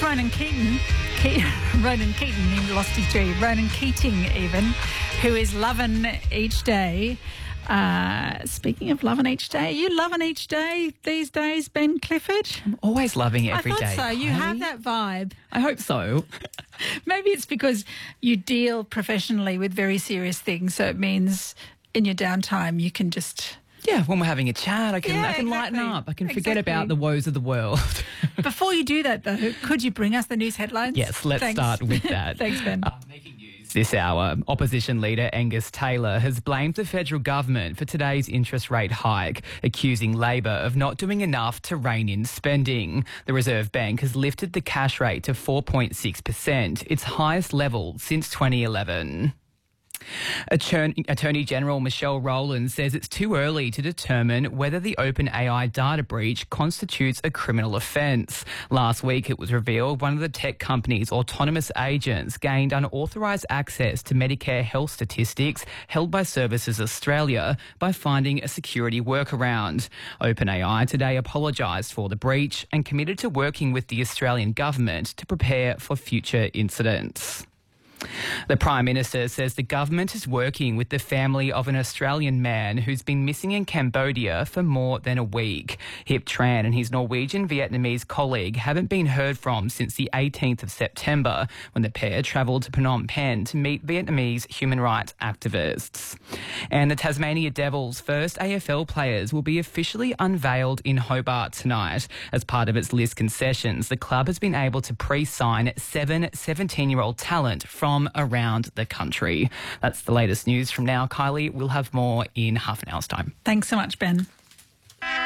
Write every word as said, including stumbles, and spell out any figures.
Ronan Keating, Ke- Ronan Keating, he lost his G, Ronan Keating even, who is loving each day. Uh, speaking of loving each day, are you loving each day these days, Ben Clifford? I'm always loving every day. I thought day, so. You Kylie. have that vibe. I hope so. Maybe it's because you deal professionally with very serious things, so it means in your downtime you can just... Yeah, when we're having a chat, I can Yeah, I can exactly. lighten up. I can forget Exactly. about the woes of the world. Before you do that, though, could you bring us the news headlines? Yes, let's Thanks. start with that. Thanks, Ben. Uh, making news this hour, opposition leader Angus Taylor has blamed the federal government for today's interest rate hike, accusing Labor of not doing enough to rein in spending. The Reserve Bank has lifted the cash rate to four point six percent, its highest level since twenty eleven. Attorney, Attorney General Michelle Rowland says it's too early to determine whether the OpenAI data breach constitutes a criminal offence. Last week it was revealed one of the tech company's autonomous agents gained unauthorised access to Medicare health statistics held by Services Australia by finding a security workaround. OpenAI today apologised for the breach and committed to working with the Australian government to prepare for future incidents. The Prime Minister says the government is working with the family of an Australian man who's been missing in Cambodia for more than a week. Hip Tran and his Norwegian-Vietnamese colleague haven't been heard from since the eighteenth of September, when the pair travelled to Phnom Penh to meet Vietnamese human rights activists. And the Tasmania Devils' first A F L players will be officially unveiled in Hobart tonight. As part of its list concessions, the club has been able to pre-sign seven seventeen-year-old talent from From around the country. That's the latest news from now. Kylie, we'll have more in half an hour's time. Thanks so much, Ben.